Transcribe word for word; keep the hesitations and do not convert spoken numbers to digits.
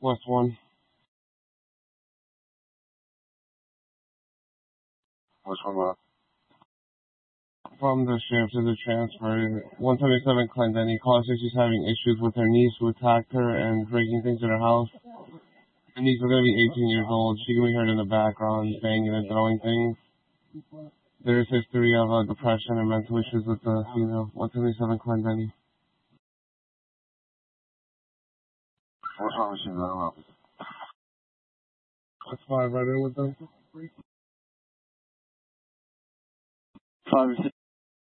West one. What's wrong with From the sheriff to the transfer. one seventy-seven Clendenny calls her she's having issues with her niece who attacked her and breaking things in her house. Her niece is going to be eighteen years old. She can be heard in the background banging and throwing things. There is history of uh, depression and mental issues with the female. one seventy-seven Clendenny. What's wrong with you? I don't know. That's five right in with them. Five or six.